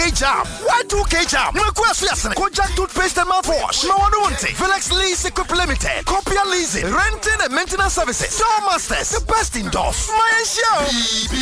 2K Jam. Why 2K Jam? Kojak toothpaste and mouthwash. Mawanunte. Felix Lease Equip Limited. Copia leasing, renting and maintenance services. Door Masters. The best indoors. My show.